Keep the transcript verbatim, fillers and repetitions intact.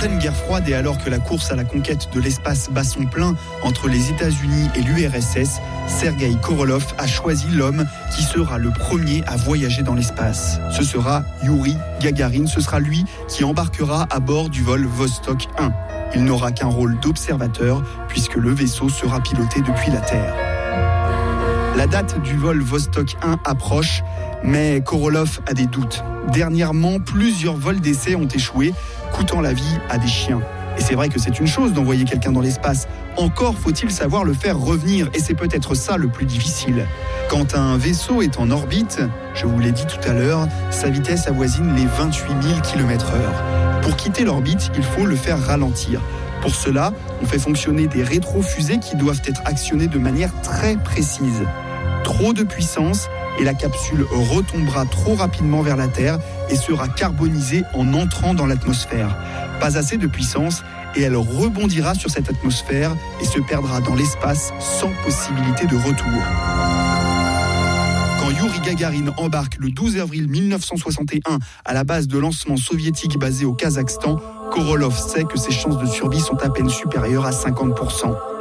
pleine guerre froide et alors que la course à la conquête de l'espace bat son plein entre les États-Unis et l'U R S S, Sergueï Korolev a choisi l'homme qui sera le premier à voyager dans l'espace. Ce sera Youri Gagarin, ce sera lui qui embarquera à bord du vol Vostok un. Il n'aura qu'un rôle d'observateur puisque le vaisseau sera piloté depuis la Terre. La date du vol Vostok un approche, mais Korolev a des doutes. Dernièrement, plusieurs vols d'essai ont échoué, coûtant la vie à des chiens. Et c'est vrai que c'est une chose d'envoyer quelqu'un dans l'espace. Encore faut-il savoir le faire revenir, et c'est peut-être ça le plus difficile. Quand un vaisseau est en orbite, je vous l'ai dit tout à l'heure, sa vitesse avoisine les vingt-huit mille kilomètres heure. Pour quitter l'orbite, il faut le faire ralentir. Pour cela, on fait fonctionner des rétrofusées qui doivent être actionnées de manière très précise. Trop de puissance et la capsule retombera trop rapidement vers la Terre et sera carbonisée en entrant dans l'atmosphère. Pas assez de puissance et elle rebondira sur cette atmosphère et se perdra dans l'espace sans possibilité de retour. Quand Youri Gagarin embarque le douze avril mille neuf cent soixante et un à la base de lancement soviétique basée au Kazakhstan, Korolev sait que ses chances de survie sont à peine supérieures à cinquante pour cent.